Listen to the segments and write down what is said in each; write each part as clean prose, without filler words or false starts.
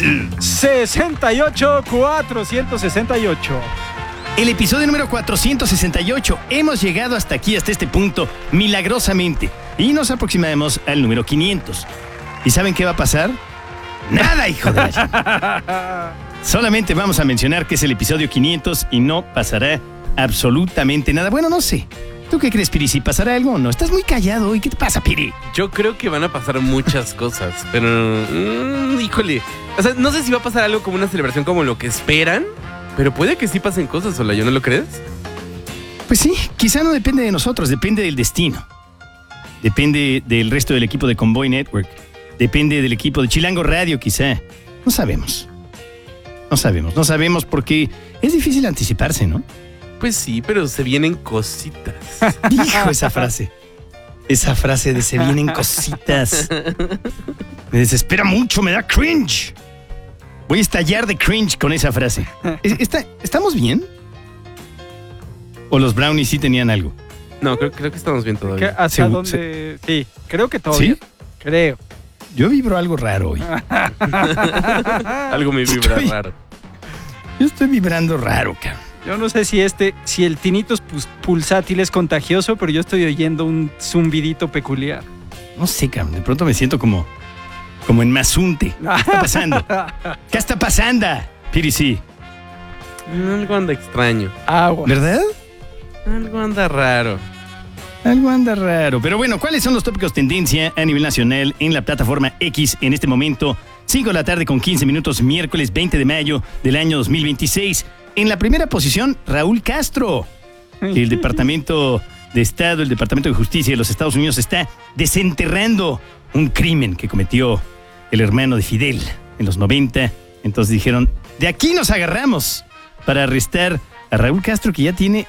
468. El episodio número 468. Hemos llegado hasta aquí, hasta este punto, milagrosamente. Y nos aproximamos al número 500. ¿Y saben qué va a pasar? ¡Nada, hijo de la... Solamente vamos a mencionar que es el episodio 500 y no pasará absolutamente nada. Bueno, no sé. ¿Tú qué crees, Piri? ¿Si pasará algo o no? Estás muy callado hoy. ¿Qué te pasa, Piri? Yo creo que van a pasar muchas cosas, pero... híjole. O sea, no sé si va a pasar algo como una celebración como lo que esperan, pero puede que sí pasen cosas, Olayo, ¿no lo crees? Pues sí, quizá no depende de nosotros, depende del destino. Depende del resto del equipo de Convoy Network. Depende del equipo de Chilango Radio, quizá. No sabemos. No sabemos porque es difícil anticiparse, ¿no? Pues sí, pero se vienen cositas. Hijo, esa frase. Esa frase de se vienen cositas. Me desespera mucho, me da cringe. Voy a estallar de cringe con esa frase. ¿Estamos bien? ¿O los brownies sí tenían algo? No, creo que estamos bien todavía. ¿Hacia dónde? Sí, creo que todavía. ¿Sí? Creo. Yo vibro algo raro hoy. Algo me vibra raro. Yo estoy vibrando raro, cabrón. Yo no sé si el tinnitus pulsátil es contagioso, pero yo estoy oyendo un zumbidito peculiar. No sé, cabrón. De pronto me siento como en Mazunte. ¿Qué está pasando? ¿Qué está pasando? Piri, sí. Algo anda extraño. Agua. ¿Verdad? Algo anda raro. Algo anda raro. Pero bueno, ¿cuáles son los tópicos tendencia a nivel nacional en la plataforma X en este momento? 5 de la tarde con 15 minutos, miércoles 20 de mayo del año 2026. En la primera posición, Raúl Castro. El Departamento de Estado, el Departamento de Justicia de los Estados Unidos está desenterrando un crimen que cometió el hermano de Fidel en los 90. Entonces dijeron, de aquí nos agarramos para arrestar a Raúl Castro, que ya tiene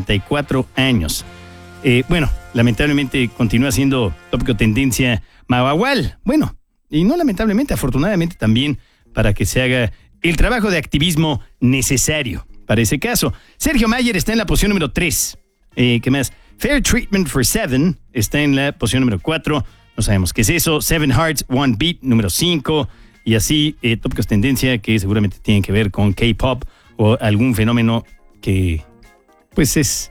94 años. Bueno, lamentablemente continúa siendo tópico tendencia Mahahual. Bueno, y no lamentablemente, afortunadamente también para que se haga el trabajo de activismo necesario para ese caso. Sergio Mayer está en la posición número 3. ¿Qué más? Fair Treatment for Seven está en la posición número 4. No sabemos qué es eso. Seven Hearts, One Beat, número 5. Y así, tópicos tendencia que seguramente tienen que ver con K-pop o algún fenómeno que, pues es...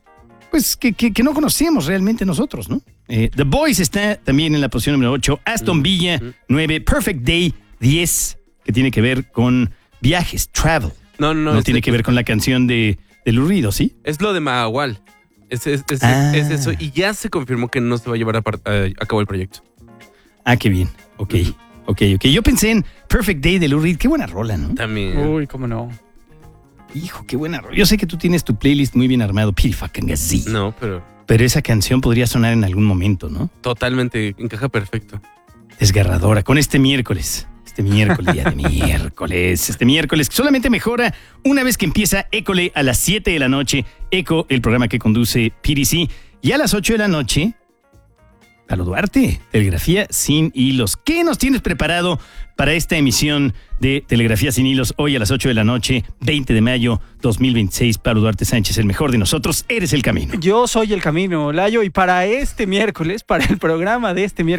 Pues que no conocemos realmente nosotros, ¿no? The Boys está también en la posición número 8. Aston Villa, 9. Perfect Day, 10. Que tiene que ver con viajes, travel. No tiene que ver con la canción de Lou Reed, ¿sí? Es lo de Mahahual. Es eso. Y ya se confirmó que no se va a llevar a cabo el proyecto. Ah, qué bien. Ok. Yo pensé en Perfect Day de Lou Reed. Qué buena rola, ¿no? También. Uy, cómo no. Hijo, qué buena rola. Yo sé que tú tienes tu playlist muy bien armado. Piri fucking gazí. No, pero esa canción podría sonar en algún momento, ¿no? Totalmente. Encaja perfecto. Desgarradora. Con este miércoles, día de miércoles. Este miércoles solamente mejora una vez que empieza École a las 7 de la noche. Eco, el programa que conduce PDC. Y a las 8 de la noche, Lalo Duarte, Telegrafía Sin Hilos. ¿Qué nos tienes preparado para esta emisión de Telegrafía Sin Hilos hoy a las 8 de la noche, 20 de mayo 2026? Pablo Duarte Sánchez, el mejor de nosotros, eres el camino. Yo soy el camino, Layo, y para este miércoles, para el programa de este miércoles,